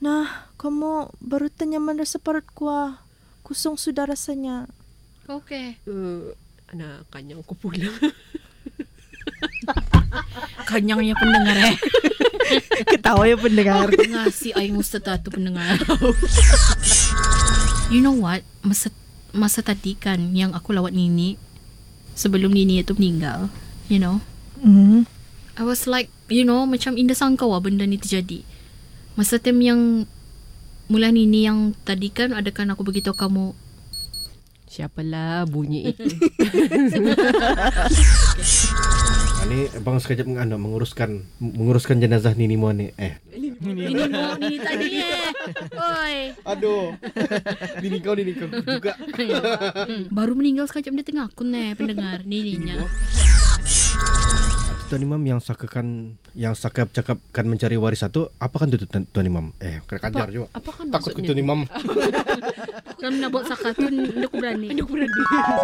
Nah, kamu baru tenyaman rasa perutku ah. Kusong sudah rasanya. Okay. Anak kanyang ko pula. Kanyangnya pendengar Ketawa ya pendengar. Ngasih aing ustaz tu pendengar. You know what? Masa tadi kan yang aku lawat Nini sebelum Nini itu meninggal, you know. I was like, you know, macam indah sangka wah benda ni terjadi. Masa time yang mula Nini yang tadi kan ada kan aku beritahu kamu. Siapalah bunyi itu. Ini abang sekejap menguruskan jenazah Nini mo ni. Nini tadi Oi. Aduh. Nini kau juga. Baru meninggal sekejap dia tengah aku pendengar Nininya. Tuan Imam yang sakap cakapkan mencari waris satu, apa kan tu Tuan Imam? Kena kajar juga. Apa kan Takut maksudnya? Tuan Imam. Kan nak buat sakatun, aku berani.